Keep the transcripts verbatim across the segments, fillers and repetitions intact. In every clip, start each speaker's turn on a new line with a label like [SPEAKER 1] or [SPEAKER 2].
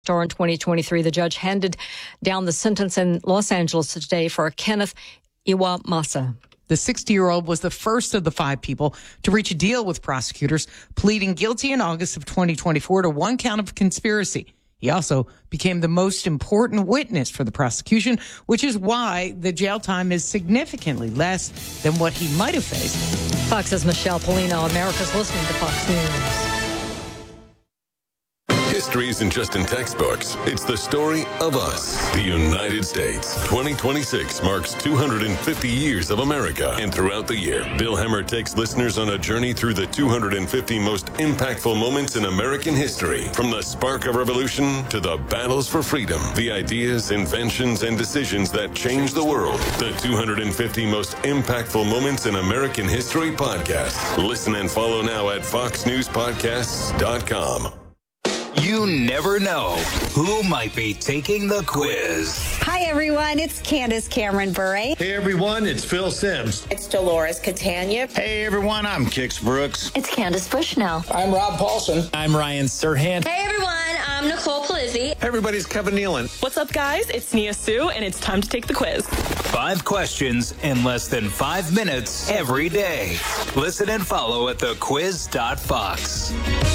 [SPEAKER 1] In twenty twenty-three, the judge handed down the sentence in Los Angeles today for Kenneth Iwamasa.
[SPEAKER 2] The sixty-year-old was the first of the five people to reach a deal with prosecutors, pleading guilty in August of twenty twenty-four to one count of conspiracy. He also became the most important witness for the prosecution, which is why the jail time is significantly less than what he might have faced.
[SPEAKER 1] Fox's Michelle Polino. America's listening to Fox News.
[SPEAKER 3] History isn't just in textbooks. It's the story of us, the United States. twenty twenty-six marks two hundred fifty years of America. And throughout the year, Bill Hemmer takes listeners on a journey through the two hundred fifty most impactful moments in American history. From the spark of revolution to the battles for freedom, the ideas, inventions, and decisions that changed the world. The two hundred fifty most impactful moments in American history podcast. Listen and follow now at fox news podcasts dot com.
[SPEAKER 4] You never know who might be taking the quiz.
[SPEAKER 5] Hi, everyone. It's Candace Cameron Bure.
[SPEAKER 6] Hey, everyone. It's Phil Sims.
[SPEAKER 7] It's Dolores Catania.
[SPEAKER 8] Hey, everyone. I'm Kix Brooks.
[SPEAKER 9] It's Candace Bushnell.
[SPEAKER 10] I'm Rob Paulson.
[SPEAKER 11] I'm Ryan Serhant.
[SPEAKER 12] Hey, everyone. I'm Nicole Polizzi.
[SPEAKER 13] Hey, everybody's Kevin Nealon.
[SPEAKER 14] What's up, guys? It's Nia Sue, and it's time to take the quiz.
[SPEAKER 4] Five questions in less than five minutes every day. Listen and follow at the quiz dot fox.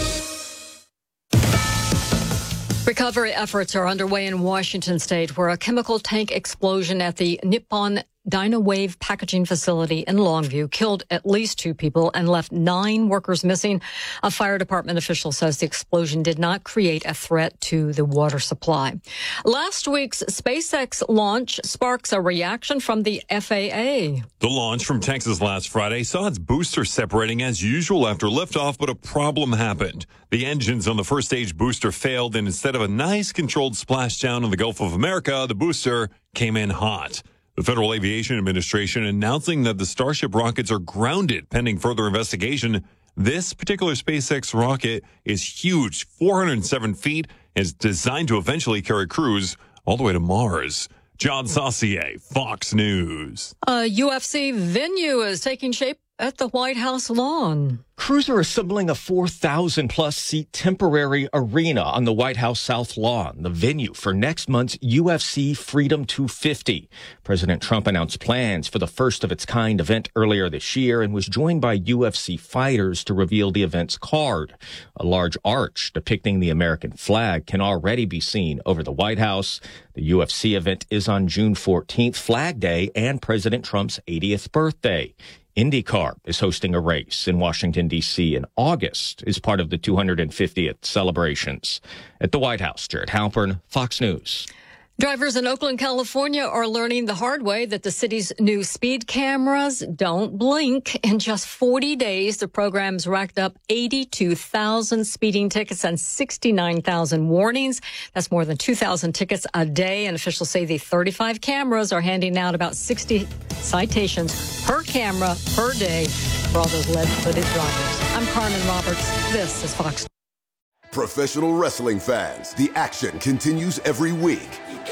[SPEAKER 1] Recovery efforts are underway in Washington state, where a chemical tank explosion at the Nippon Dynawave packaging facility in Longview killed at least two people and left nine workers missing. A fire department official says the explosion did not create a threat to the water supply. Last week's SpaceX launch sparks a reaction from the F A A.
[SPEAKER 15] The launch from Texas last Friday saw its booster separating as usual after liftoff, but a problem happened. The engines on the first stage booster failed, and instead of a nice controlled splashdown in the Gulf of America, the booster came in hot. The Federal Aviation Administration announcing that the Starship rockets are grounded pending further investigation. This particular SpaceX rocket is huge, four hundred seven feet, and is designed to eventually carry crews all the way to Mars. John Saucier, Fox News.
[SPEAKER 1] A U F C venue is taking shape at the White House lawn.
[SPEAKER 16] Crews are assembling a four thousand plus seat temporary arena on the White House South Lawn, the venue for next month's U F C Freedom two fifty. President Trump announced plans for the first of its kind event earlier this year and was joined by U F C fighters to reveal the event's card. A large arch depicting the American flag can already be seen over the White House. The U F C event is on June fourteenth, Flag Day, and President Trump's eightieth birthday. IndyCar is hosting a race in Washington, D C in August as part of the two hundred fiftieth celebrations. At the White House, Jared Halpern, Fox News.
[SPEAKER 1] Drivers in Oakland, California are learning the hard way that the city's new speed cameras don't blink. In just forty days, the program's racked up eighty-two thousand speeding tickets and sixty-nine thousand warnings. That's more than two thousand tickets a day. And officials say the thirty-five cameras are handing out about sixty citations per camera per day for all those lead-footed drivers. I'm Carmen Roberts. This is Fox.
[SPEAKER 3] Professional wrestling fans, the action continues every week.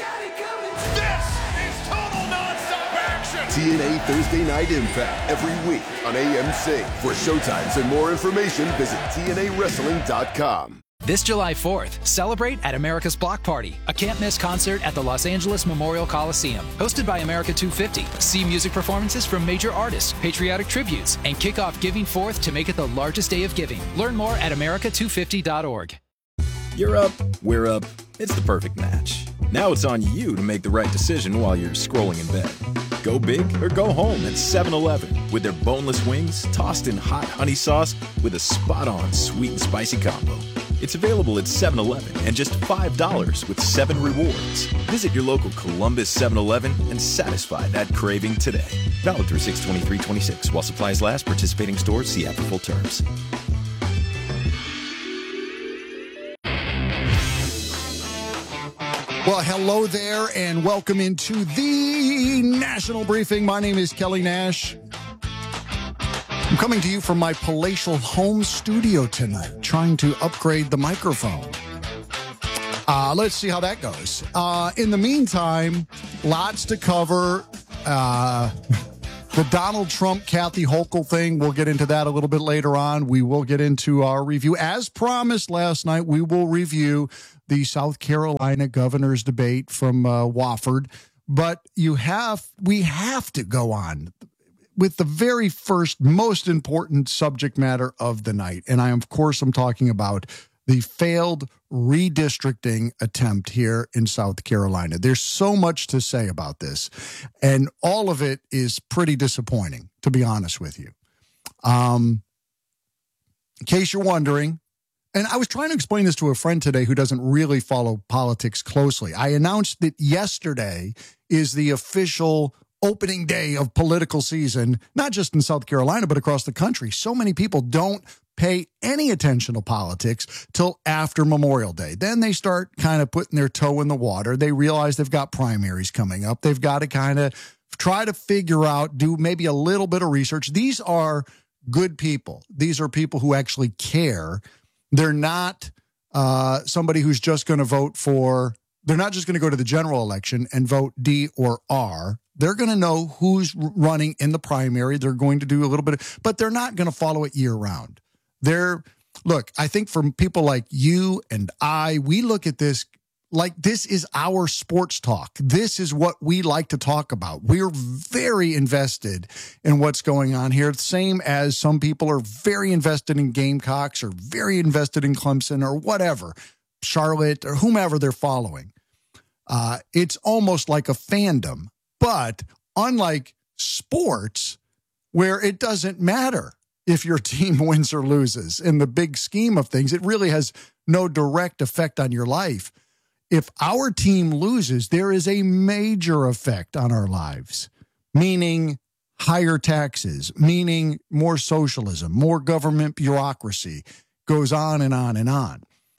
[SPEAKER 17] This is total nonstop action!
[SPEAKER 3] T N A Thursday Night Impact every week on A M C. For showtimes and more information, visit T N A wrestling dot com.
[SPEAKER 18] This July fourth, celebrate at America's Block Party, a can't-miss concert at the Los Angeles Memorial Coliseum. Hosted by America two fifty, see music performances from major artists, patriotic tributes, and kick off Giving Forth to make it the largest day of giving. Learn more at America two fifty dot org.
[SPEAKER 19] You're up, we're up. It's the perfect match. Now it's on you to make the right decision while you're scrolling in bed. Go big or go home at seven eleven with their boneless wings tossed in hot honey sauce with a spot-on sweet and spicy combo. It's available at seven eleven and just five dollars with seven rewards. Visit your local Columbus seven eleven and satisfy that craving today. Valid through six twenty-three twenty-six. While supplies last, participating stores see app for full terms.
[SPEAKER 20] Well, hello there and welcome into the National Briefing. My name is Kelly Nash. I'm coming to you from my palatial home studio tonight, trying to upgrade the microphone. Uh, let's see how that goes. Uh, in the meantime, lots to cover. Uh, The Donald Trump, Kathy Hochul thing, we'll get into that a little bit later on. We will get into our review. As promised last night, we will review the South Carolina governor's debate from uh, Wofford. But you have, we have to go on with the very first, most important subject matter of the night. And I, of course, I'm talking about the failed redistricting attempt here in South Carolina. There's so much to say about this, and all of it is pretty disappointing, to be honest with you. Um, in case you're wondering, and I was trying to explain this to a friend today who doesn't really follow politics closely. I announced that yesterday is the official opening day of political season, not just in South Carolina, but across the country. So many people don't pay any attention to politics till after Memorial Day. Then they start kind of putting their toe in the water. They realize they've got primaries coming up. They've got to kind of try to figure out, do maybe a little bit of research. These are good people. These are people who actually care. They're not uh, somebody who's just going to vote for, they're not just going to go to the general election and vote D or R. They're going to know who's running in the primary. They're going to do a little bit, of, but they're not going to follow it year round. They're, look, I think for people like you and I, we look at this like this is our sports talk. This is what we like to talk about. We're very invested in what's going on here, same as some people are very invested in Gamecocks or very invested in Clemson or whatever, Charlotte or whomever they're following. Uh, it's almost like a fandom, but unlike sports, where it doesn't matter if your team wins or loses. In the big scheme of things, it really has no direct effect on your life. If our team loses, there is a major effect on our lives, meaning higher taxes, meaning more socialism, more government bureaucracy, goes on and on and on.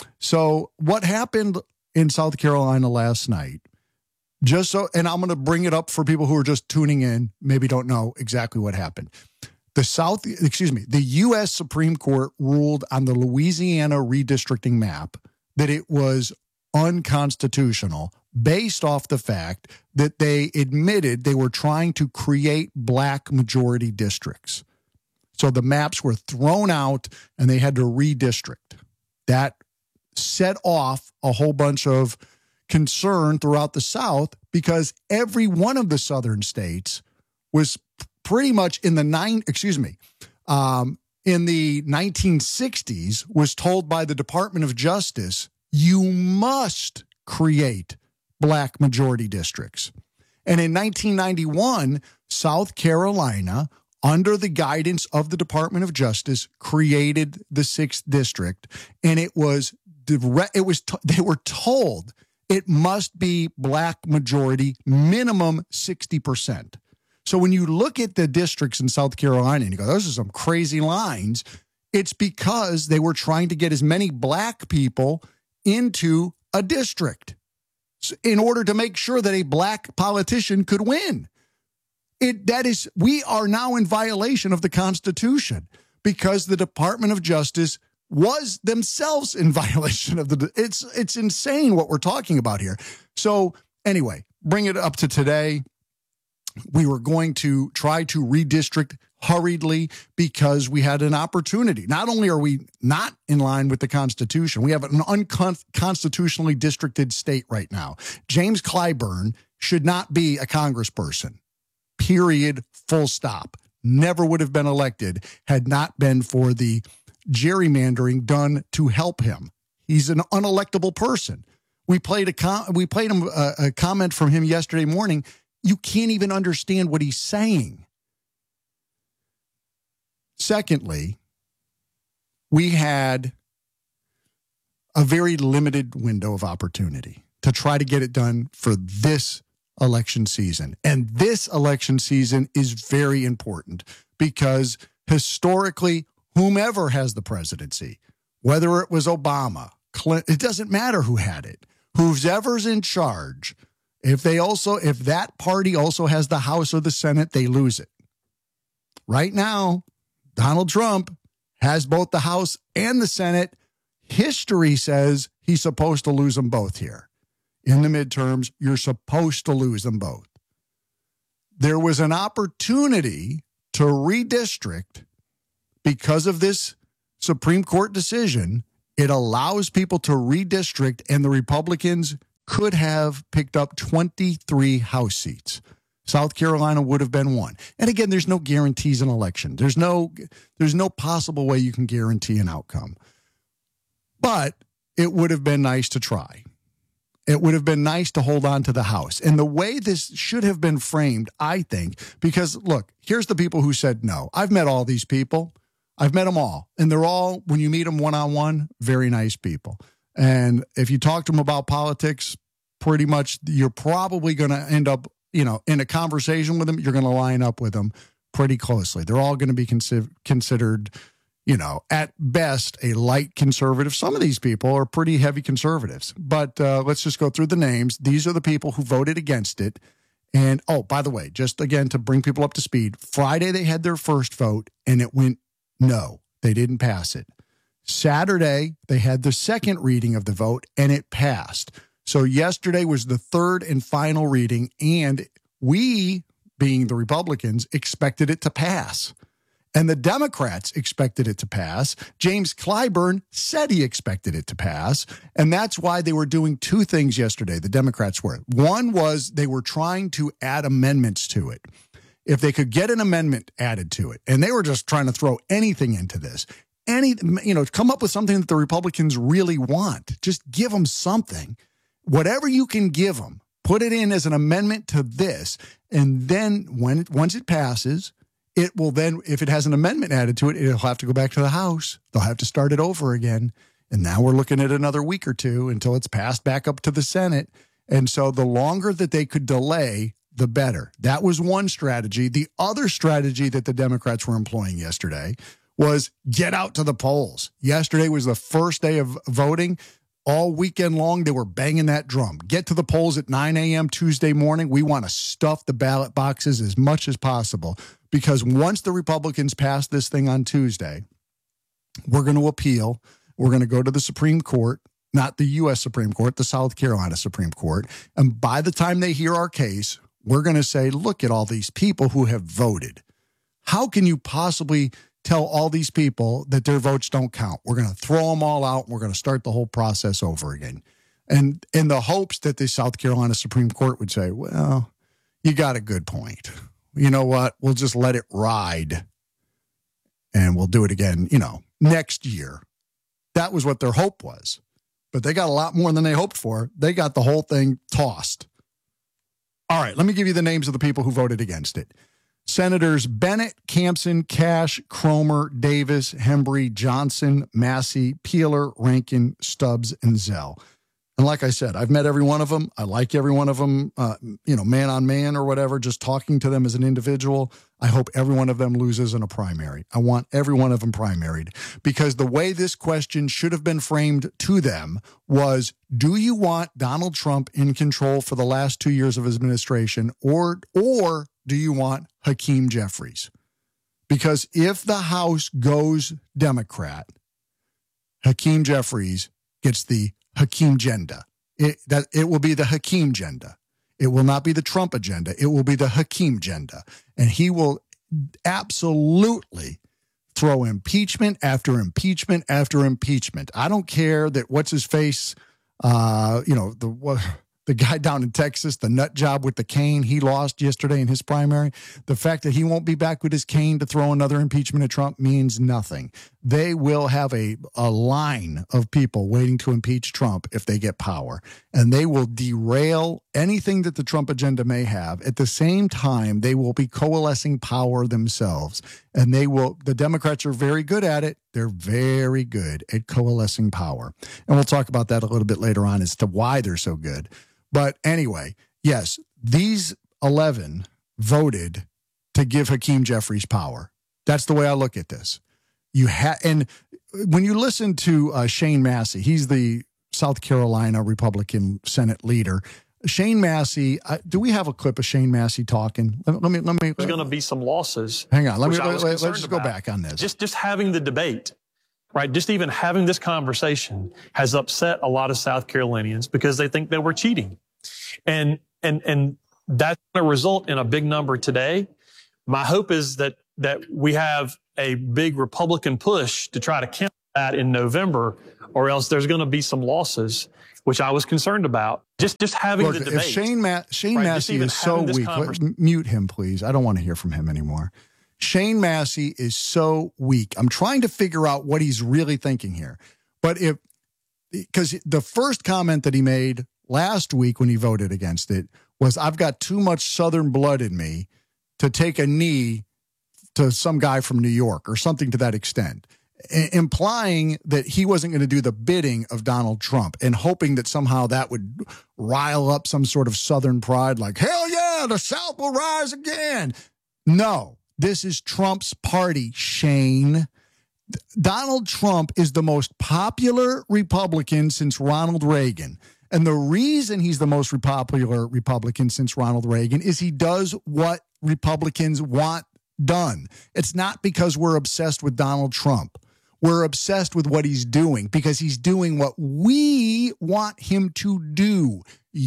[SPEAKER 20] So what happened in South Carolina last night, just so, and I'm going to bring it up for people who are just tuning in, maybe don't know exactly what happened. The South, excuse me, the U S Supreme Court ruled on the Louisiana redistricting map that it was unconstitutional based off the fact that they admitted they were trying to create black majority districts. So the maps were thrown out and they had to redistrict. That set off a whole bunch of concern throughout the South because every one of the southern states was pretty much in the nine, excuse me, um, in the nineteen sixties was told by the Department of Justice, you must create black majority districts. And in nineteen ninety-one, South Carolina, under the guidance of the Department of Justice, created the sixth district. And it was, it was, they were told it must be black majority, minimum sixty percent. So when you look at the districts in South Carolina and you go, those are some crazy lines, it's because they were trying to get as many black people into a district in order to make sure that a black politician could win. It that is, we are now in violation of the Constitution because the Department of Justice was themselves in violation of the, it's, it's insane what we're talking about here. So anyway, bring it up to today. We were going to try to redistrict hurriedly because we had an opportunity. Not only are we not in line with the Constitution, we have an unconstitutionally districted state right now. James Clyburn should not be a congressperson. Period. Full stop. Never would have been elected had not been for the gerrymandering done to help him. He's an unelectable person. We played a com- we played him a, a comment from him yesterday morning. You can't even understand what he's saying. Secondly, we had a very limited window of opportunity to try to get it done for this election season. And this election season is very important because historically, whomever has the presidency, whether it was Obama, Clinton, it doesn't matter who had it, whoever's in charge, if they also, if that party also has the House or the Senate, they lose it. Right now, Donald Trump has both the House and the Senate. History says he's supposed to lose them both here. In the midterms, you're supposed to lose them both. there was an opportunity to redistrict because of this Supreme Court decision. It allows people to redistrict, and the Republicans could have picked up twenty-three House seats. South Carolina would have been one. And again, there's no guarantees in election. There's no, there's no possible way you can guarantee an outcome. But it would have been nice to try. It would have been nice to hold on to the House. And the way this should have been framed, I think, because look, here's the people who said no. I've met all these people. I've met them all. And they're all, when you meet them one-on-one, very nice people. And if you talk to them about politics, pretty much you're probably going to end up, you know, in a conversation with them, you're going to line up with them pretty closely. They're all going to be consider- considered, you know, at best, a light conservative. Some of these people are pretty heavy conservatives. But uh, let's just go through the names. These are the people who voted against it. And, oh, by the way, just again to bring people up to speed, Friday they had their first vote, and it went no. They didn't pass it. Saturday, they had the second reading of the vote, and it passed. So yesterday was the third and final reading, and we, being the Republicans, expected it to pass. And the Democrats expected it to pass. James Clyburn said he expected it to pass, and that's why they were doing two things yesterday, the Democrats were. One was they were trying to add amendments to it. If they could get an amendment added to it, and they were just trying to throw anything into this, any, you know, come up with something that the Republicans really want. Just give them something. Whatever you can give them, put it in as an amendment to this, and then when it, once it passes, it will then, if it has an amendment added to it, it'll have to go back to the House. They'll have to start it over again. And now we're looking at another week or two until it's passed back up to the Senate. And so the longer that they could delay, the better. That was one strategy. The other strategy that the Democrats were employing yesterday was get out to the polls. Yesterday was the first day of voting. All weekend long, they were banging that drum. Get to the polls at nine a.m. Tuesday morning. We want to stuff the ballot boxes as much as possible because once the Republicans pass this thing on Tuesday, we're going to appeal. We're going to go to the Supreme Court, not the U S Supreme Court, the South Carolina Supreme Court. And by the time they hear our case, we're going to say, look at all these people who have voted. How can you possibly tell all these people that their votes don't count? We're going to throw them all out. And we're going to start the whole process over again. And in the hopes that the South Carolina Supreme Court would say, well, you got a good point. You know what? We'll just let it ride and we'll do it again, you know, next year. That was what their hope was. But they got a lot more than they hoped for. They got the whole thing tossed. All right, let me give you the names of the people who voted against it. Senators Bennett, Campson, Cash, Cromer, Davis, Hembry, Johnson, Massey, Peeler, Rankin, Stubbs, and Zell. And like I said, I've met every one of them. I like every one of them, uh, you know, man on man or whatever, just talking to them as an individual. I hope every one of them loses in a primary. I want every one of them primaried because the way this question should have been framed to them was, do you want Donald Trump in control for the last two years of his administration or, or do you want Hakeem Jeffries? Because if the House goes Democrat, Hakeem Jeffries gets the Hakeem agenda. It, that, it will be the Hakeem agenda. It will not be the Trump agenda. It will be the Hakeem agenda. And he will absolutely throw impeachment after impeachment after impeachment. I don't care that what's his face, uh, you know, the what, the guy down in Texas, the nut job with the cane, he lost yesterday in his primary. The fact that he won't be back with his cane to throw another impeachment at Trump means nothing. They will have a, a line of people waiting to impeach Trump if they get power, and they will derail anything that the Trump agenda may have. At the same time, they will be coalescing power themselves, and they will, the Democrats are very good at it. They're very good at coalescing power. And we'll talk about that a little bit later on as to why they're so good. But anyway, yes, these eleven voted to give Hakeem Jeffries power. That's the way I look at this. You ha- and when you listen to uh, Shane Massey, he's the South Carolina Republican Senate leader. Shane Massey, uh, do we have a clip of Shane Massey talking? Let, let me, let me.
[SPEAKER 7] There's going to be some losses.
[SPEAKER 20] Hang on, let me. Let, let's just go back on this.
[SPEAKER 7] Just, just having the debate, right? Just even having this conversation has upset a lot of South Carolinians because they think that we're cheating, and and and that's going to result in a big number today. My hope is that that we have a big Republican push to try to counter that in November, or else there's going to be some losses, which I was concerned about. Just just having
[SPEAKER 20] Look,
[SPEAKER 7] the debate.
[SPEAKER 20] If Shane, Ma- Shane
[SPEAKER 7] right,
[SPEAKER 20] Massey is so weak, let, mute him, please. I don't want to hear from him anymore. Shane Massey is so weak. I'm trying to figure out what he's really thinking here. But if, because the first comment that he made last week when he voted against it was, I've got too much Southern blood in me to take a knee to some guy from New York or something to that extent, I- implying that he wasn't going to do the bidding of Donald Trump and hoping that somehow that would rile up some sort of Southern pride, like, hell yeah, the South will rise again. No, this is Trump's party, Shane. Donald Trump is the most popular Republican since Ronald Reagan. And the reason he's the most popular Republican since Ronald Reagan is he does what Republicans want done. It's not because we're obsessed with Donald Trump. We're obsessed with what he's doing because he's doing what we want him to do.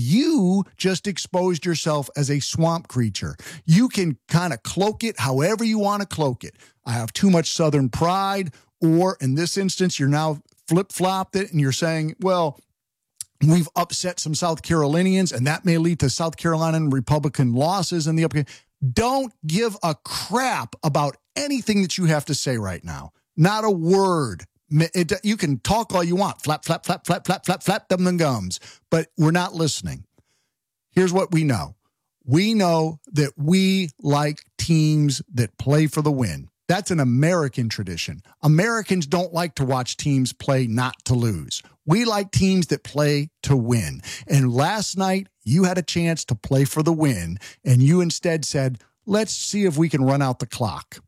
[SPEAKER 20] You just exposed yourself as a swamp creature. You can kind of cloak it however you want to cloak it. I have too much Southern pride, or in this instance, you're now flip-flopped it and you're saying, well, we've upset some South Carolinians and that may lead to South Carolina Republican losses in the upcoming. Don't give a crap about anything that you have to say right now. Not a word. It, you can talk all you want. Flap, flap, flap, flap, flap, flap, flap, them the gums. But we're not listening. Here's what we know. We know that we like teams that play for the win. That's an American tradition. Americans don't like to watch teams play not to lose. We like teams that play to win. And last night, you had a chance to play for the win, and you instead said, let's see if we can run out the clock.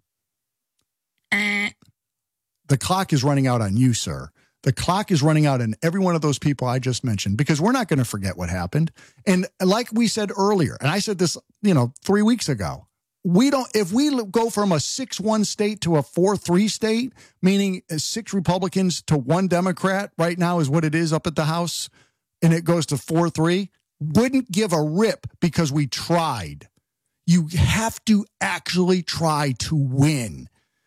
[SPEAKER 20] The clock is running out on you, sir. The clock is running out on every one of those people I just mentioned, because we're not going to forget what happened. And like we said earlier, and I said this, you know, three weeks ago, we don't, if we go from a six one state to a four three state, meaning six Republicans to one Democrat right now is what it is up at the House, and it goes to four three, wouldn't give a rip because we tried. You have to actually try to win.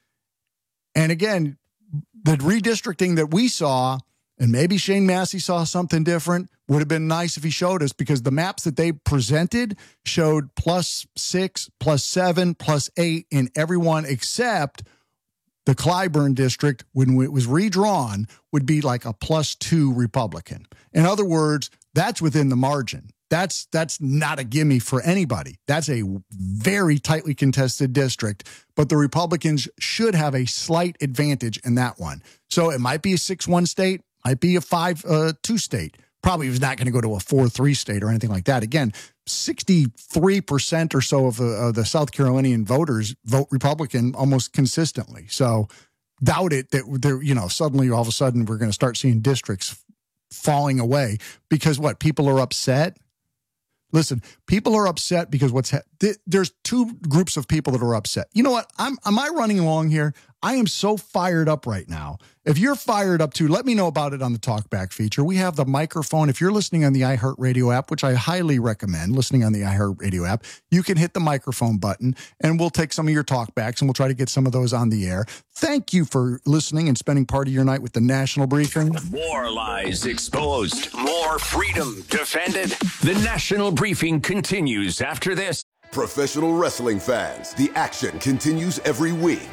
[SPEAKER 20] And again, the redistricting that we saw, and maybe Shane Massey saw something different, would have been nice if he showed us, because the maps that they presented showed plus six, plus seven, plus eight in everyone except the Clyburn district, when it was redrawn, would be like a plus two Republican. In other words, that's within the margin. That's that's not a gimme for anybody. That's a very tightly contested district, but the Republicans should have a slight advantage in that one. So it might be a six one state, might be a five two state. Probably was not going to go to a four three state or anything like that. Again, sixty-three percent or so of the, of the South Carolinian voters vote Republican almost consistently. So doubt it that they're, you know, suddenly all of a sudden we're going to start seeing districts falling away because what? People are upset. Listen, people are upset because what's ha- th- there's two groups of people that are upset. You know what? I'm am I running along here? I am so fired up right now. If you're fired up too, let me know about it on the Talkback feature. We have the microphone. If you're listening on the iHeartRadio app, which I highly recommend listening on the iHeartRadio app, you can hit the microphone button and we'll take some of your talkbacks and we'll try to get some of those on the air. Thank you for listening and spending part of your night with the National Briefing.
[SPEAKER 9] More lies exposed, more freedom defended. The National Briefing continues after this.
[SPEAKER 10] Professional wrestling fans, the action continues every week.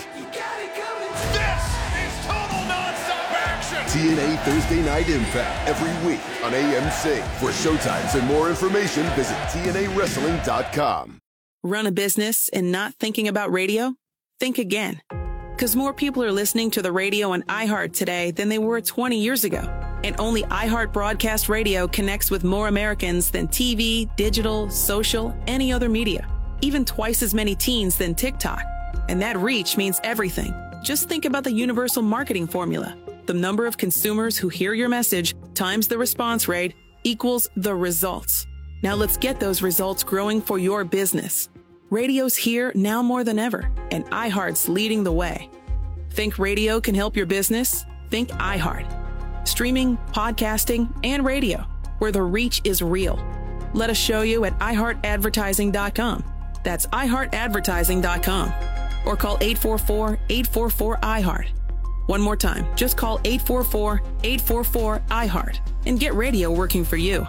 [SPEAKER 17] This is total nonstop action.
[SPEAKER 10] T N A Thursday Night Impact every week on A M C. For showtimes and more information, visit T N A wrestling dot com.
[SPEAKER 11] Run a business and not thinking about radio? Think again. Because more people are listening to the radio on iHeart today than they were twenty years ago. And only iHeart Broadcast Radio connects with more Americans than T V, digital, social, any other media. Even twice as many teens than TikTok. And that reach means everything. Just think about the universal marketing formula. The number of consumers who hear your message times the response rate equals the results. Now let's get those results growing for your business. Radio's here now more than ever, and iHeart's leading the way. Think radio can help your business? Think iHeart. Streaming, podcasting, and radio, where the reach is real. Let us show you at i heart advertising dot com. That's i heart advertising dot com. Or call eight four four, eight four four, I heart. One more time, just call eight four four, eight four four, I heart and get radio working for you.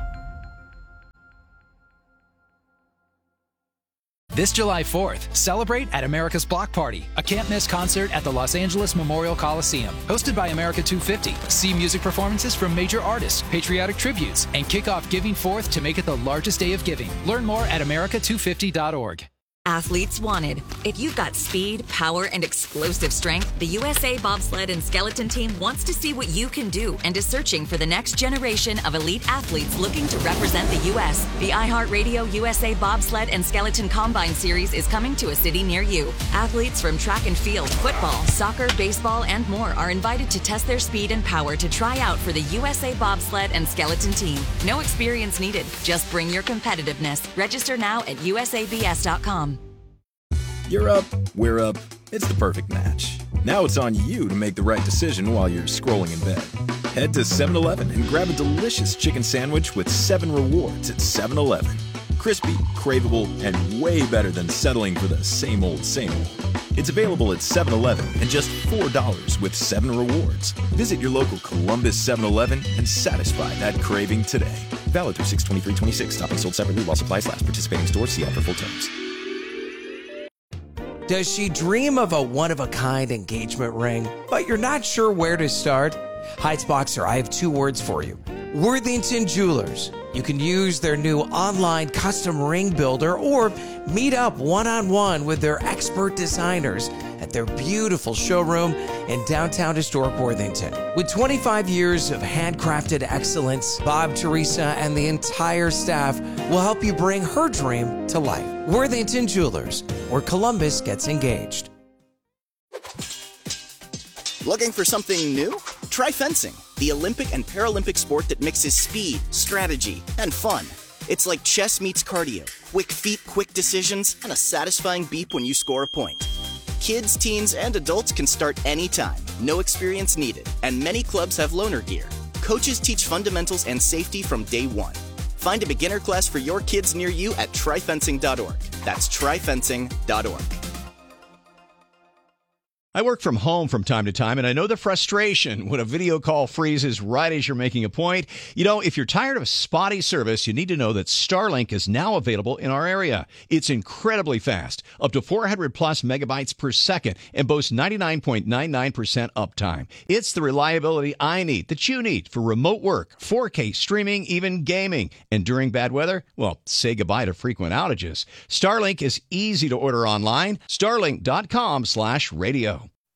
[SPEAKER 18] This July fourth, celebrate at America's Block Party, a can't-miss concert at the Los Angeles Memorial Coliseum. Hosted by America two fifty, see music performances from major artists, patriotic tributes, and kick off Giving Fourth to make it the largest day of giving. Learn more at america two fifty dot org.
[SPEAKER 13] Athletes wanted. If you've got speed, power, and explosive strength, the U S A Bobsled and Skeleton Team wants to see what you can do and is searching for the next generation of elite athletes looking to represent the U S The iHeartRadio U S A Bobsled and Skeleton Combine Series is coming to a city near you. Athletes from track and field, football, soccer, baseball, and more are invited to test their speed and power to try out for the U S A Bobsled and Skeleton Team. No experience needed. Just bring your competitiveness. Register now at U S A B S dot com.
[SPEAKER 19] You're up, we're up. It's the perfect match. Now it's on you to make the right decision while you're scrolling in bed. Head to seven eleven and grab a delicious chicken sandwich with seven rewards at seven eleven. Crispy, craveable, and way better than settling for the same old, same old. It's available at seven eleven and just four dollars with seven rewards. Visit your local Columbus seven eleven and satisfy that craving today. Valid through six twenty-three twenty-six. Topping sold separately while supplies last. Participating stores. See offer full terms.
[SPEAKER 21] Does she dream of a one-of-a-kind engagement ring, but you're not sure where to start? Heights Boxer, I have two words for you. Worthington Jewelers. You can use their new online custom ring builder or meet up one-on-one with their expert designers at their beautiful showroom in downtown historic Worthington. With twenty-five years of handcrafted excellence, Bob, Teresa, and the entire staff will help you bring her dream to life. Worthington Jewelers, where Columbus gets engaged.
[SPEAKER 22] Looking for something new? Try fencing, the Olympic and Paralympic sport that mixes speed, strategy, and fun. It's like chess meets cardio, quick feet, quick decisions, and a satisfying beep when you score a point. Kids, teens, and adults can start anytime, no experience needed, and many clubs have loaner gear. Coaches teach fundamentals and safety from day one. Find a beginner class for your kids near you at try fencing dot org. That's try fencing dot org.
[SPEAKER 23] I work from home from time to time, and I know the frustration when a video call freezes right as you're making a point. You know, if you're tired of spotty service, you need to know that Starlink is now available in our area. It's incredibly fast, up to four hundred plus megabytes per second, and boasts ninety-nine point nine nine percent uptime. It's the reliability I need, that you need, for remote work, four K streaming, even gaming. And during bad weather, well, say goodbye to frequent outages. Starlink is easy to order online. Starlink dot com slash radio.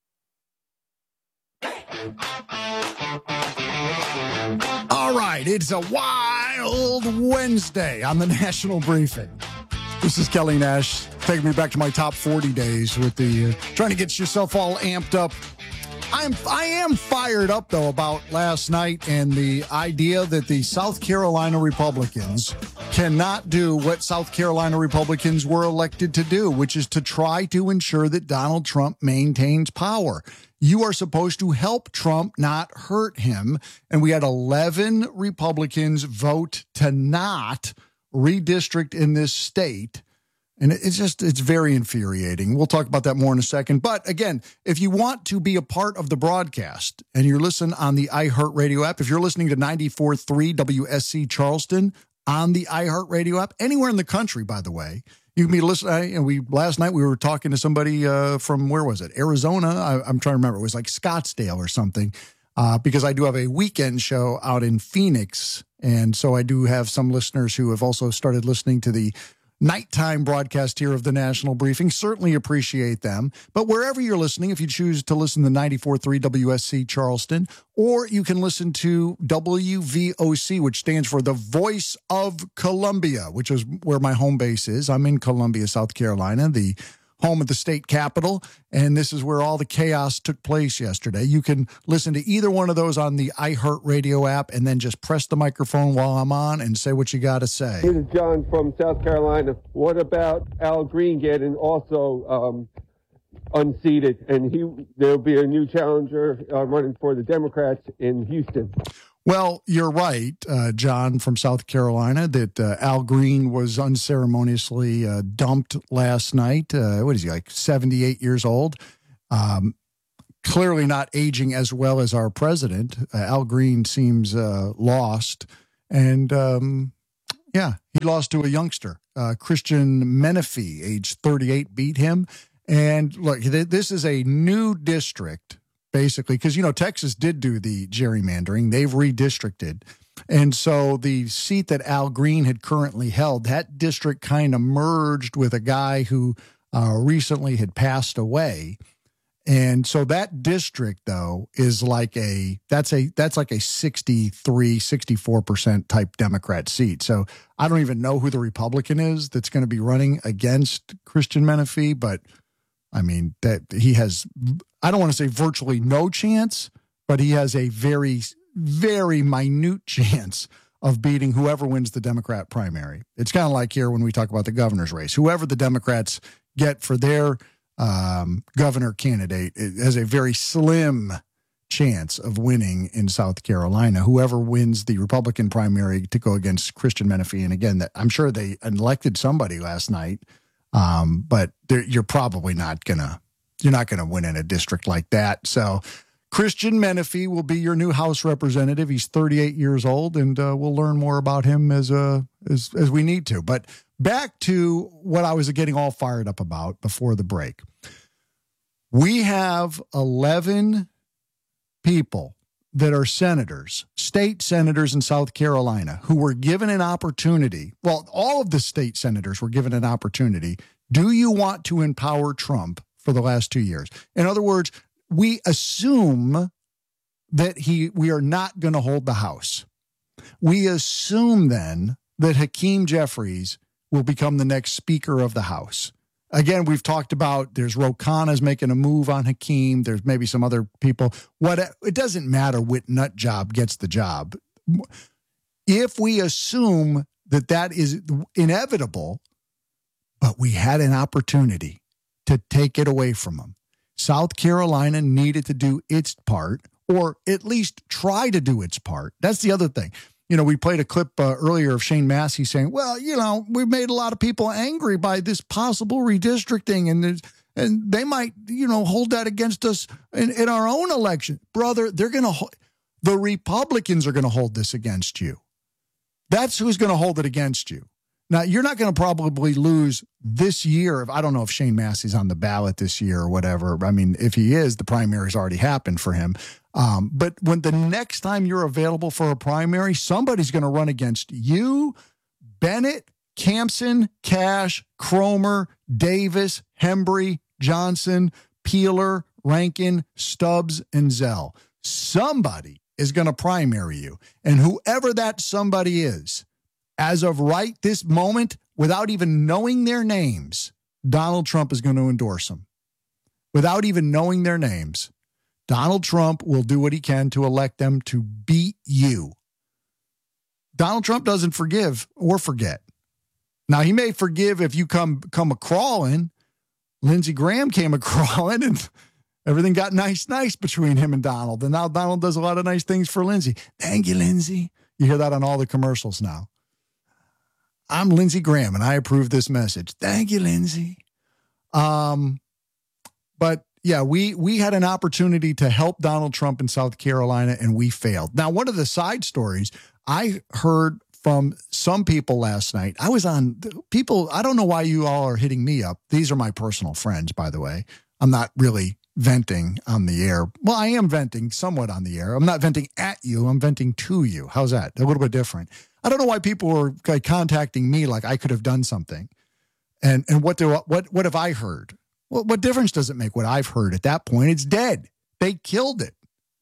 [SPEAKER 20] All right, it's a wild Wednesday on the National Briefing. This is Kelly Nash, taking me back to my top forty days with the uh, trying to get yourself all amped up. I'm I am fired up though about last night and the idea that the South Carolina Republicans cannot do what South Carolina Republicans were elected to do, which is to try to ensure that Donald Trump maintains power. You are supposed to help Trump, not hurt him. And we had eleven Republicans vote to not redistrict in this state. And it's just, it's very infuriating. We'll talk about that more in a second. But again, if you want to be a part of the broadcast and you're listening on the iHeartRadio app, if you're listening to ninety-four point three W S C Charleston on the iHeartRadio app, anywhere in the country, by the way, you can be listening. And we, last night we were talking to somebody uh, from, where was it? Arizona. I, I'm trying to remember. It was like Scottsdale or something. Uh, because I do have a weekend show out in Phoenix. And so I do have some listeners who have also started listening to the nighttime broadcast here of the National Briefing. Certainly appreciate them. But wherever you're listening, if you choose to listen to ninety-four point three W S C Charleston, or you can listen to W V O C, which stands for the Voice of Columbia, which is where my home base is. I'm in Columbia, South Carolina, the home of the state capitol, and this is where all the chaos took place yesterday. You can listen to either one of those on the iHeartRadio app and then just press the microphone while I'm on and say what you got to say.
[SPEAKER 24] This is John from South Carolina. What about Al Green getting also um,
[SPEAKER 2] unseated, and he there'll be a new challenger uh, running for the Democrats in Houston.
[SPEAKER 20] Well, you're right, uh, John from South Carolina, that uh, Al Green was unceremoniously uh, dumped last night. Uh, what is he, like seventy-eight years old? Um, clearly not aging as well as our president. Uh, Al Green seems uh, lost. And, um, yeah, he lost to a youngster. Uh, Christian Menefee, age thirty-eight, beat him. And look, th- this is a new district, basically, because, you know, Texas did do the gerrymandering. They've redistricted. And so the seat that Al Green had currently held, that district kind of merged with a guy who uh, recently had passed away. And so that district, though, is like a that's a that's like a sixty-three, sixty-four percent type Democrat seat. So I don't even know who the Republican is that's going to be running against Christian Menefee, but I mean, that he has, I don't want to say virtually no chance, but he has a very, very minute chance of beating whoever wins the Democrat primary. It's kind of like here when we talk about the governor's race. Whoever the Democrats get for their um, governor candidate, it has a very slim chance of winning in South Carolina. Whoever wins the Republican primary to go against Christian Menefee, and again, that I'm sure they elected somebody last night. Um, but you're probably not gonna, you're not gonna win in a district like that. So Christian Menefee will be your new House representative. He's thirty-eight years old, and uh, we'll learn more about him as uh, as as we need to. But back to what I was getting all fired up about before the break. We have eleven people that are senators, state senators in South Carolina, who were given an opportunity. Well, all of the state senators were given an opportunity. Do you want to empower Trump for the last two years? In other words, we assume that he we are not going to hold the House. We assume then that Hakeem Jeffries will become the next Speaker of the House. Again, we've talked about there's Ro Khanna's making a move on Hakeem. There's maybe some other people. What it doesn't matter what nut job gets the job. If we assume that that is inevitable, but we had an opportunity to take it away from him. South Carolina needed to do its part, or at least try to do its part. That's the other thing. You know, we played a clip uh, earlier of Shane Massey saying, well, you know, we made a lot of people angry by this possible redistricting, and and they might, you know, hold that against us in, in our own election. Brother, they're going to, the Republicans are going to hold this against you. That's who's going to hold it against you. Now, you're not going to probably lose this year. I don't know if Shane Massey's on the ballot this year or whatever. I mean, if he is, the primary's already happened for him. Um, but when the next time you're available for a primary, somebody's going to run against you, Bennett, Campson, Cash, Cromer, Davis, Hembry, Johnson, Peeler, Rankin, Stubbs, and Zell. Somebody is going to primary you. And whoever that somebody is, as of right this moment, without even knowing their names, Donald Trump is going to endorse them. Without even knowing their names, Donald Trump will do what he can to elect them to beat you. Donald Trump doesn't forgive or forget. Now, he may forgive if you come come a-crawling. Lindsey Graham came a-crawling, and everything got nice, nice between him and Donald. And now Donald does a lot of nice things for Lindsey. Thank you, Lindsey. You hear that on all the commercials now. I'm Lindsey Graham, and I approve this message. Thank you, Lindsey. Um, but, yeah, we we had an opportunity to help Donald Trump in South Carolina, and we failed. Now, one of the side stories I heard from some people last night, I was on people, I don't know why you all are hitting me up. These are my personal friends, by the way. I'm not really venting on the air. Well, I am venting somewhat on the air. I'm not venting at you. I'm venting to you. How's that? A little bit different. I don't know why people were like, contacting me like I could have done something. And and what do what what have I heard? Well, what difference does it make what I've heard at that point? It's dead. They killed it.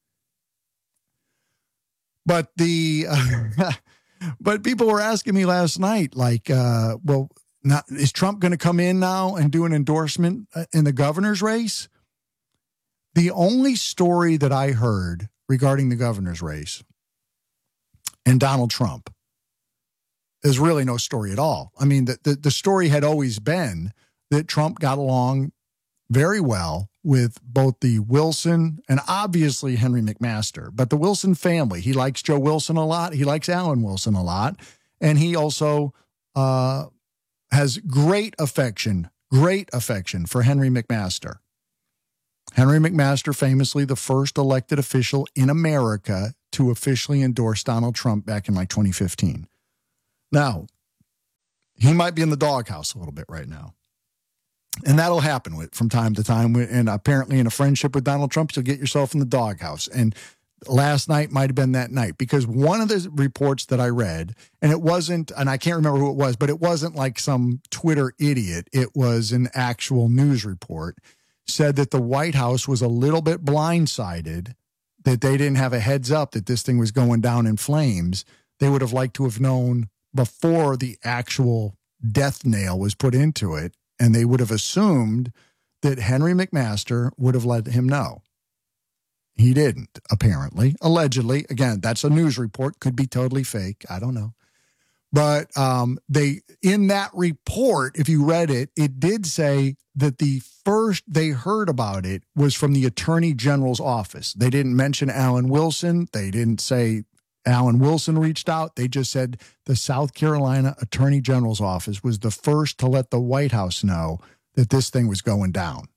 [SPEAKER 20] But the uh, but people were asking me last night, like, uh, well, not, is Trump going to come in now and do an endorsement in the governor's race? The only story that I heard regarding the governor's race and Donald Trump is really no story at all. I mean, the, the, the story had always been that Trump got along very well with both the Wilson and obviously Henry McMaster, but the Wilson family. He likes Joe Wilson a lot. He likes Alan Wilson a lot. And he also uh, has great affection, great affection for Henry McMaster. Henry McMaster, famously the first elected official in America to officially endorse Donald Trump back in like twenty fifteen. Now, he might be in the doghouse a little bit right now. And that'll happen with, from time to time. And apparently in a friendship with Donald Trump, you'll get yourself in the doghouse. And last night might have been that night, because one of the reports that I read, and it wasn't, and I can't remember who it was, but it wasn't like some Twitter idiot. It was an actual news report, said that the White House was a little bit blindsided, that they didn't have a heads up that this thing was going down in flames. They would have liked to have known before the actual death nail was put into it, and they would have assumed that Henry McMaster would have let him know. He didn't, apparently. Allegedly. Again, that's a news report. Could be totally fake. I don't know. But um, they, in that report, if you read it, it did say that the first they heard about it was from the Attorney General's office. They didn't mention Alan Wilson. They didn't say Alan Wilson reached out. They just said the South Carolina Attorney General's office was the first to let the White House know that this thing was going down.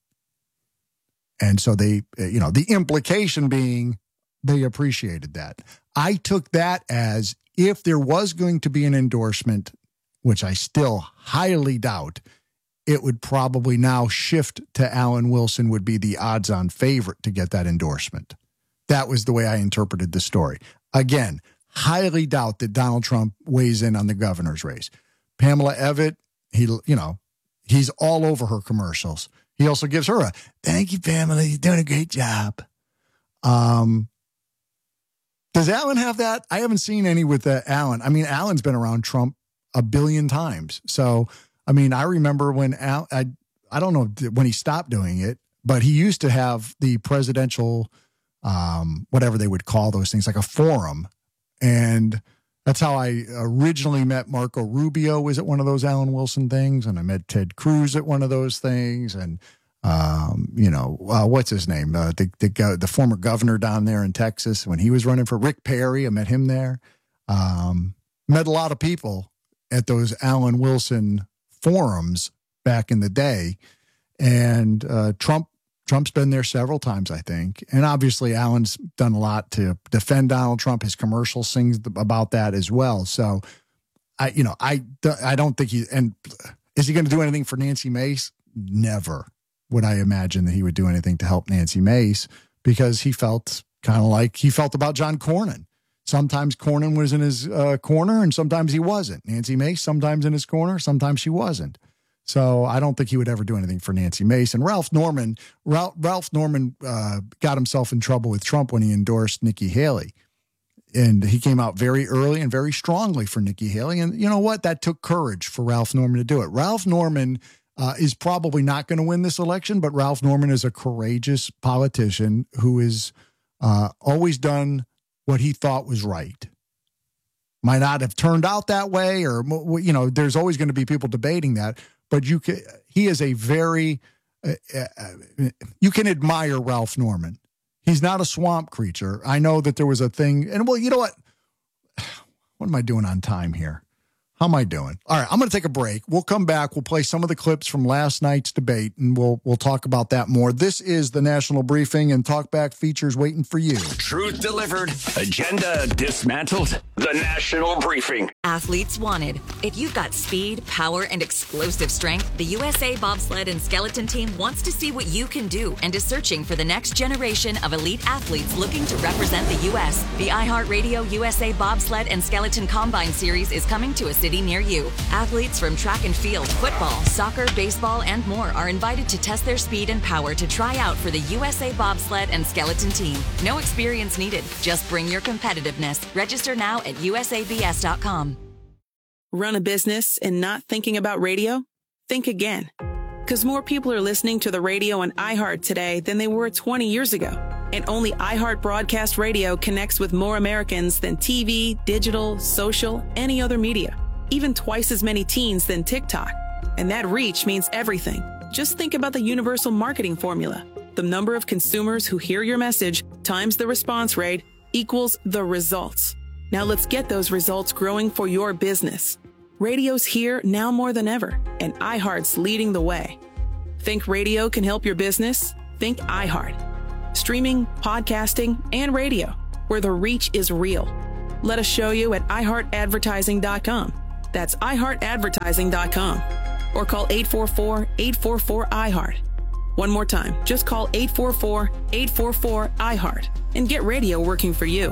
[SPEAKER 20] And so they, you know, the implication being they appreciated that. I took that as, if there was going to be an endorsement, which I still highly doubt, it would probably now shift to Alan Wilson would be the odds-on favorite to get that endorsement. That was the way I interpreted the story. Again, highly doubt that Donald Trump weighs in on the governor's race. Pamela Evitt, he, you know, he's all over her commercials. He also gives her a, thank you, Pamela, you're doing a great job. Um, does Alan have that? I haven't seen any with uh, Alan. I mean, Alan's been around Trump a billion times. So, I mean, I remember when Al, I, I don't know when he stopped doing it, but he used to have the presidential, um, whatever they would call those things, like a forum. And that's how I originally met Marco Rubio, was at one of those Alan Wilson things. And I met Ted Cruz at one of those things. And, um, you know, uh, what's his name? Uh, the, the, the former governor down there in Texas, when he was running for Rick Perry, I met him there. Um, met a lot of people at those Alan Wilson forums back in the day. And uh, Trump, Trump's been there several times, I think. And obviously Alan's done a lot to defend Donald Trump. His commercial sings about that as well. So I, you know, I, I don't think he, and is he going to do anything for Nancy Mace? Never would I imagine that he would do anything to help Nancy Mace, because he felt kind of like he felt about John Cornyn. Sometimes Cornyn was in his uh, corner and sometimes he wasn't. Nancy Mace, sometimes in his corner, sometimes she wasn't. So I don't think he would ever do anything for Nancy Mace. And Ralph Norman, Ralph, Ralph Norman uh, got himself in trouble with Trump when he endorsed Nikki Haley. And he came out very early and very strongly for Nikki Haley. And you know what? That took courage for Ralph Norman to do it. Ralph Norman uh, is probably not going to win this election, but Ralph Norman is a courageous politician who has uh, always done what he thought was right. Might not have turned out that way, or, you know, there's always going to be people debating that. But you can, he is a very, uh, uh, you can admire Ralph Norman. He's not a swamp creature. I know that there was a thing, and well, you know what? What am I doing on time here? How am I doing? All right, I'm going to take a break. We'll come back. We'll play some of the clips from last night's debate, and we'll we'll talk about that more. This is the National Briefing, and Talkback features waiting for you.
[SPEAKER 9] Truth delivered, agenda dismantled. The National Briefing.
[SPEAKER 13] Athletes wanted. If you've got speed, power, and explosive strength, the U S A Bobsled and Skeleton Team wants to see what you can do and is searching for the next generation of elite athletes looking to represent the U S. The iHeartRadio U S A Bobsled and Skeleton Combine Series is coming to a city near you. Athletes from track and field, football, soccer, baseball, and more are invited to test their speed and power to try out for the U S A Bobsled and Skeleton Team. No experience needed. Just bring your competitiveness. Register now at U S A B S dot com.
[SPEAKER 11] Run a business and not thinking about radio? Think again. Because more people are listening to the radio on iHeart today than they were twenty years ago. And only iHeart Broadcast Radio connects with more Americans than T V, digital, social, any other media. Even twice as many teens than TikTok. And that reach means everything. Just think about the universal marketing formula. The number of consumers who hear your message times the response rate equals the results. Now let's get those results growing for your business. Radio's here now more than ever, and iHeart's leading the way. Think radio can help your business? Think iHeart. Streaming, podcasting, and radio, where the reach is real. Let us show you at i heart advertising dot com. That's i heart advertising dot com. Or call eight four four, eight four four, I heart. One more time, just call eight four four, eight four four, I heart and get radio working for you.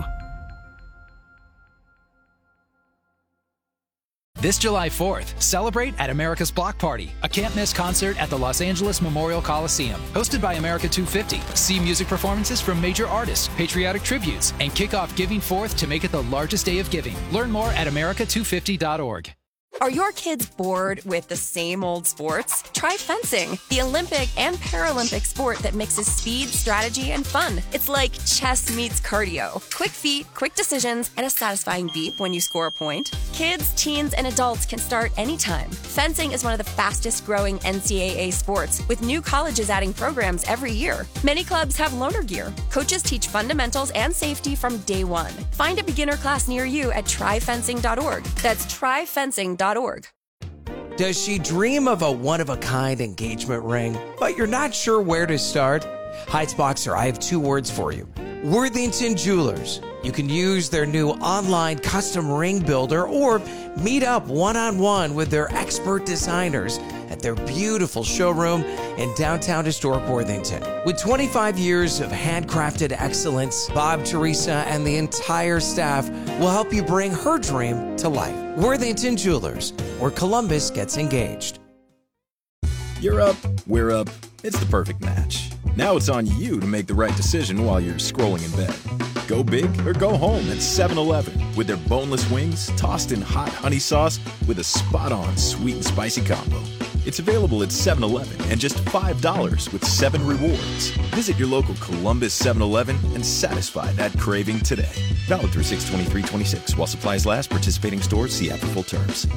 [SPEAKER 18] This July fourth, celebrate at America's Block Party, a can't-miss concert at the Los Angeles Memorial Coliseum. Hosted by America two fifty. See music performances from major artists, patriotic tributes, and kick off Giving Fourth to make it the largest day of giving. Learn more at america two fifty dot org.
[SPEAKER 5] Are your kids bored with the same old sports? Try fencing, the Olympic and Paralympic sport that mixes speed, strategy, and fun. It's like chess meets cardio. Quick feet, quick decisions, and a satisfying beep when you score a point. Kids, teens, and adults can start anytime. Fencing is one of the fastest growing N C double A sports, with new colleges adding programs every year. Many clubs have loaner gear. Coaches teach fundamentals and safety from day one. Find a beginner class near you at try fencing dot org. That's try fencing dot org.
[SPEAKER 21] Does she dream of a one-of-a-kind engagement ring, but you're not sure where to start? Heights Boxer, I have two words for you. Worthington Jewelers. You can use their new online custom ring builder or meet up one-on-one with their expert designers at their beautiful showroom in downtown historic Worthington. With twenty-five years of handcrafted excellence, Bob, Teresa, and the entire staff will help you bring her dream to life. Worthington Jewelers, where Columbus gets engaged.
[SPEAKER 19] You're up, we're up. It's the perfect match. Now it's on you to make the right decision while you're scrolling in bed. Go big or go home at seven eleven with their boneless wings tossed in hot honey sauce with a spot-on sweet and spicy combo. It's available at seven eleven and just five dollars with seven rewards. Visit your local Columbus seven eleven and satisfy that craving today. Valid through six twenty-three twenty-six. While supplies last, participating stores see app for full terms.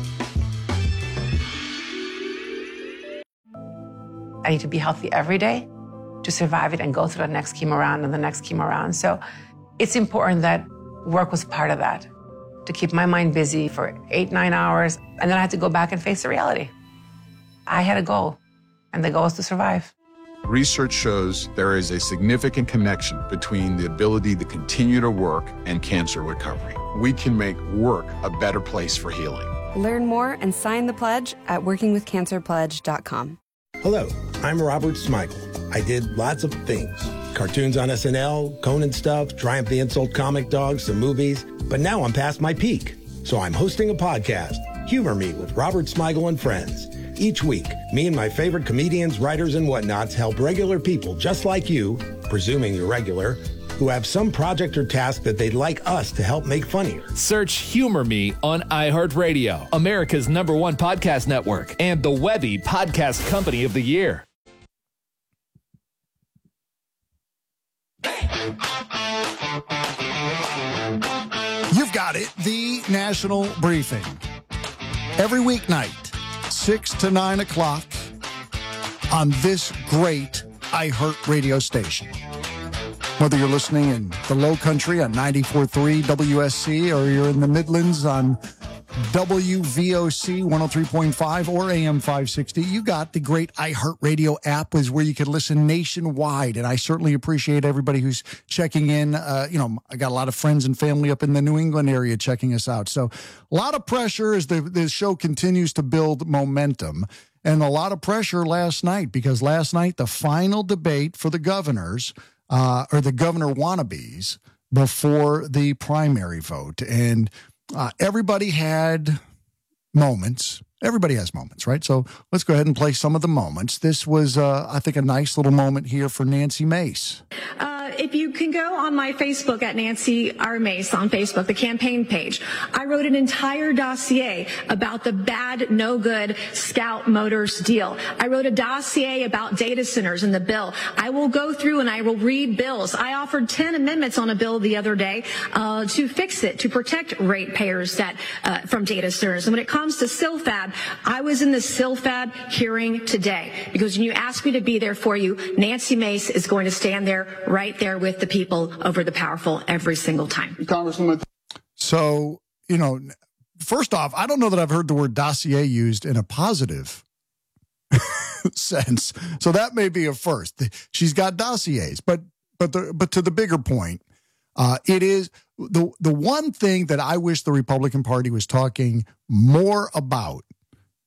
[SPEAKER 6] I need to be healthy every day to survive it and go through the next chemo round and the next chemo round. So it's important that work was part of that, to keep my mind busy for eight, nine hours. And then I had to go back and face the reality. I had a goal, and the goal is to survive.
[SPEAKER 8] Research shows there is a significant connection between the ability to continue to work and cancer recovery. We can make work a better place for healing.
[SPEAKER 24] Learn more and sign the pledge at working with cancer pledge dot com.
[SPEAKER 25] Hello, I'm Robert Smigel. I did lots of things. Cartoons on S N L, Conan stuff, Triumph the Insult comic dogs, some movies. But now I'm past my peak. So I'm hosting a podcast, Humor Me with Robert Smigel and Friends. Each week, me and my favorite comedians, writers, and whatnots help regular people just like you, presuming you're regular, who have some project or task that they'd like us to help make funnier.
[SPEAKER 26] Search Humor Me on iHeartRadio, America's number one podcast network, and the Webby Podcast Company of the Year.
[SPEAKER 20] You've got it, the National Briefing. Every weeknight, six to nine o'clock on this great iHeart radio station. Whether you're listening in the Low Country on ninety-four point three W S C or you're in the Midlands on W V O C one oh three point five or A M five sixty, you got the great iHeartRadio app is where you can listen nationwide. And I certainly appreciate everybody who's checking in. Uh, you know, I got a lot of friends and family up in the New England area checking us out. So a lot of pressure as the, the show continues to build momentum. And a lot of pressure last night, because last night, the final debate for the governors, uh, or the governor wannabes, before the primary vote. And uh, everybody had moments. Everybody has moments, right? So let's go ahead and play some of the moments. This was, uh, I think, a nice little moment here for Nancy Mace.
[SPEAKER 27] Uh,
[SPEAKER 1] if you can go on my Facebook at Nancy R. Mace on Facebook, the campaign page, I wrote an entire dossier about the bad, no good Scout Motors deal. I wrote a dossier about data centers in the bill. I will go through and I will read bills. I offered ten amendments on a bill the other day uh, to fix it, to protect ratepayers that uh, from data centers. And when it comes to SILFAB, I was in the SILFAB hearing today because when you asked me to be there for you, Nancy Mace is going to stand there, right there with the people over the powerful every single time.
[SPEAKER 20] Congresswoman. So, you know, first off, I don't know that I've heard the word dossier used in a positive sense. So that may be a first. She's got dossiers, but but the, but to the bigger point, uh, it is the the one thing that I wish the Republican Party was talking more about